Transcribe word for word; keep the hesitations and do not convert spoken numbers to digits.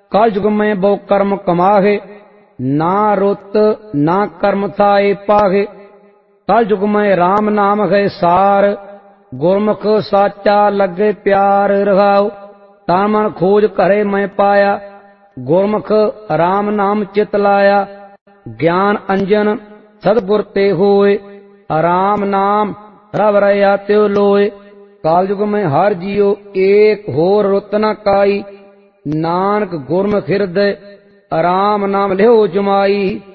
कल युग में बहु कर्म कमाहे, ना रुत ना कर्म थाए पाहे। कल युग में राम नाम है सार, गुरमुख साचा लगे प्यार रहाओ। तान मन खोज करे मैं पाया, गुरमुख राम नाम चित लाया। ज्ञान अंजन सतगुर ते होए, राम नाम रव रया त्यो लोए। काल युग में हर जियो एक होर रुत न काई, नानक गुरमुख हृदय राम नाम लिहो जमाई।